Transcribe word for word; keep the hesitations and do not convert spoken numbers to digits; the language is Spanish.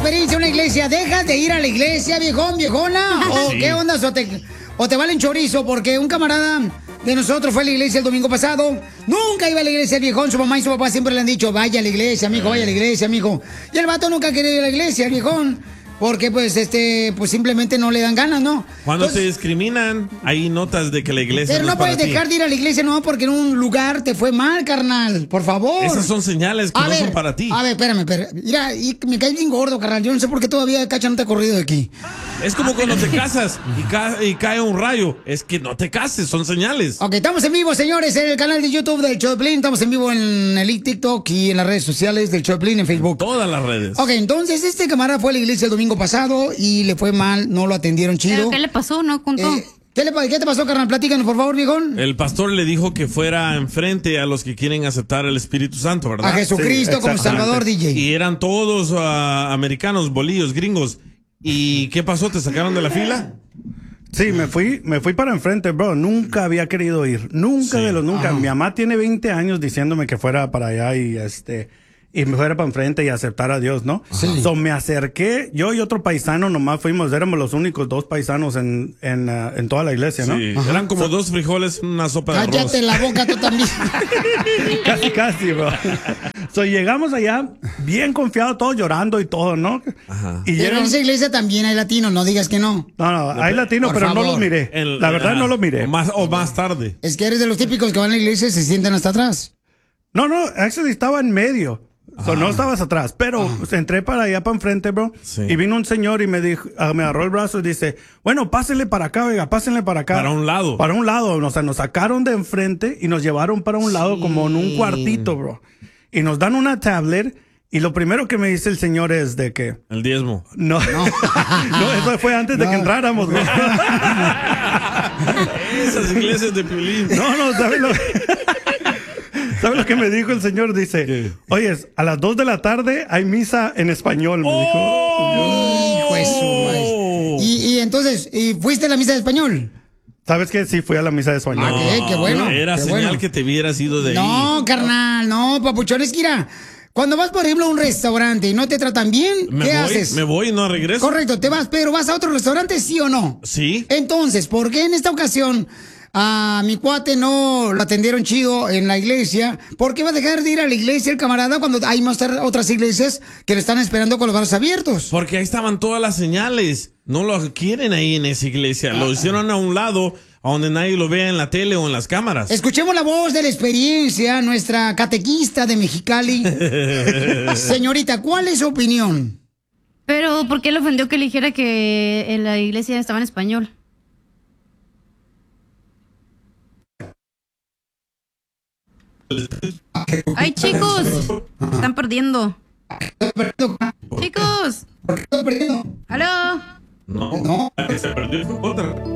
experiencia en una iglesia, ¿dejas de ir a la iglesia, viejón, viejona? ¿O sí. qué onda? ¿O te, o te valen chorizo? Porque un camarada de nosotros fue a la iglesia el domingo pasado. Nunca iba a la iglesia el viejón. Su mamá y su papá siempre le han dicho, vaya a la iglesia, mijo, vaya a la iglesia, mijo. Y el vato nunca quería ir a la iglesia, el viejón. Porque pues este pues simplemente no le dan ganas, ¿no? Cuando Entonces, te discriminan, hay notas de que la iglesia pero no, no es para puedes dejar ti. de ir a la iglesia, no, porque en un lugar te fue mal, carnal. Por favor. Esas son señales que a no ver, son para ti. A ver, espérame, espérame. Mira, y me caes bien gordo, carnal. Yo no sé por qué todavía Cacha no te ha corrido de aquí. Es como cuando te casas y, ca y cae un rayo. Es que no te cases, son señales. Ok, estamos en vivo, señores, en el canal de YouTube del Choplin. Estamos en vivo en el TikTok y en las redes sociales del Choplin, en Facebook. Todas las redes. Ok, entonces este camarada fue a la iglesia el domingo pasado y le fue mal, no lo atendieron chido. ¿Pero qué le pasó? ¿No contó? Eh, ¿qué, le, ¿Qué te pasó, carnal? Platícanos, por favor, viejón. El pastor le dijo que fuera enfrente a los que quieren aceptar el Espíritu Santo, ¿verdad? A Jesucristo sí, como Salvador, D J. Y eran todos uh, americanos, bolillos, gringos. ¿Y qué pasó? ¿Te sacaron de la fila? Sí, me fui, me fui para enfrente, bro. Nunca había querido ir. Nunca sí. de los nunca. Ajá. Mi mamá tiene veinte años diciéndome que fuera para allá y este... y me fuera para enfrente y aceptar a Dios, ¿no? Sí. So, me acerqué, yo y otro paisano nomás fuimos, éramos los únicos dos paisanos en, en, uh, en toda la iglesia, ¿no? Sí. Eran como so, dos frijoles en una sopa de arroz. Cállate la boca tú también. Casi, casi, bro. So, llegamos allá bien confiados, todos llorando y todo, ¿no? Ajá. Y pero llegan... en esa iglesia también hay latinos, no digas que no. No, no, hay latinos, pero favor. no los miré. El, la verdad, uh, no los miré. O más, o más tarde. Es que eres de los típicos que van a la iglesia y se sientan hasta atrás. No, no, actually estaba en medio. So, no estabas atrás, pero pues, entré para allá para enfrente, bro. Sí. Y vino un señor y me dijo, uh, me agarró el brazo y dice, bueno, pásenle para acá, oiga, pásenle para acá. Para un lado. Para un lado. O sea, nos sacaron de enfrente y nos llevaron para un sí. lado como en un cuartito, bro. Y nos dan una tablet y lo primero que me dice el señor es de que... El diezmo. No, no, no eso fue antes no. de que entráramos, bro. Esas iglesias de Piolín. No, no, ¿sabes lo ¿Sabes lo que me dijo el señor? Dice, ¿qué? Oye, a las dos de la tarde hay misa en español, me dijo. ¡Oh! Hijo de su madre. Y, y entonces, ¿y fuiste a la misa de español? ¿Sabes qué? Sí, fui a la misa de español. Ah, ¿qué? Qué bueno. Era qué señal bueno. que te hubieras ido de no, ahí. No, carnal, no, papuchón. Es que mira, cuando vas, por ejemplo, a un restaurante y no te tratan bien, me ¿qué voy, haces? Me voy y no regreso. Correcto, te vas, pero ¿vas a otro restaurante, sí o no? Sí. Entonces, ¿por qué en esta ocasión... a mi cuate no lo atendieron chido en la iglesia? ¿Por qué va a dejar de ir a la iglesia el camarada cuando hay más otras iglesias que le están esperando con los brazos abiertos? Porque ahí estaban todas las señales. No lo quieren ahí en esa iglesia. Lo hicieron a un lado, a donde nadie lo vea en la tele o en las cámaras. Escuchemos la voz de la experiencia, nuestra catequista de Mexicali. Señorita, ¿cuál es su opinión? Pero, ¿por qué le ofendió que le dijera que en la iglesia estaba en español? Ay, chicos, están perdiendo. Chicos. ¿Por qué están perdiendo? ¿Aló? No, no. Se perdió otra.